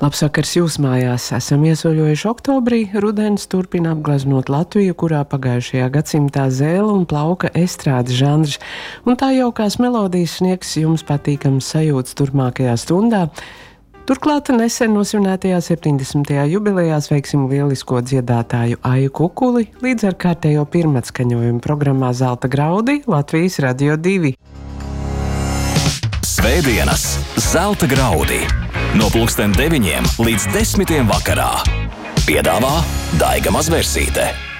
Labsvakars jūs mājās. Esam iesoļojuši oktobrī. Rudens turpina apgleznot Latviju, kurā pagājušajā gadsimtā zēle un plauka estrādes žanrs. Un tā jaukās melodijas sniegs jums patīkams sajūtas turpmākajā stundā. Turklāt nesen nosvinētajā 70. jubilejā sveiksim lielisko dziedātāju Aju Kukuli līdz ar kārtējo pirmatskaņojumu programmā Zelta graudi Latvijas Radio 2. Svētdienas Zelta graudi no 9:00 līdz 10:00 vakarā. Piedāvā Daiga Mazvērsīte.